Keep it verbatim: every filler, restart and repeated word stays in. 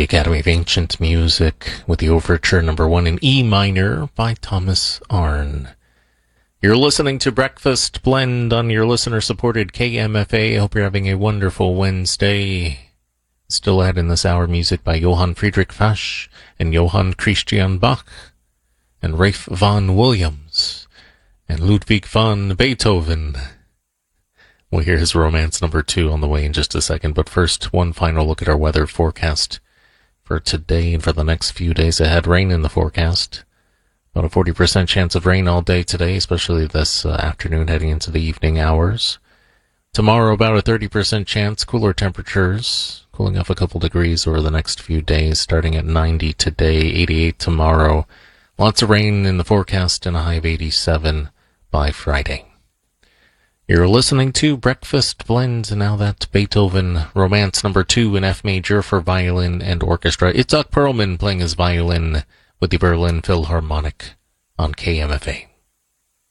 Academy of Ancient Music with the Overture number one in E minor by Thomas Arne. You're listening to Breakfast Blend on your listener-supported K M F A. Hope you're having a wonderful Wednesday. Still ahead in this hour, music by Johann Friedrich Fasch and Johann Christian Bach and Ralph Vaughan Williams and Ludwig van Beethoven. We'll hear his Romance number two on the way in just a second, but first, one final look at our weather forecast for today and for the next few days ahead. Rain in the forecast. About a forty percent chance of rain all day today, especially this uh, afternoon heading into the evening hours. Tomorrow, about a thirty percent chance, cooler temperatures, cooling off a couple degrees over the next few days, starting at ninety today, eighty-eight tomorrow. Lots of rain in the forecast and a high of eighty-seven by Friday. You're listening to Breakfast Blend, and now that's Beethoven Romance number two in F major for violin and orchestra. Itzhak Perlman playing his violin with the Berlin Philharmonic on K M F A.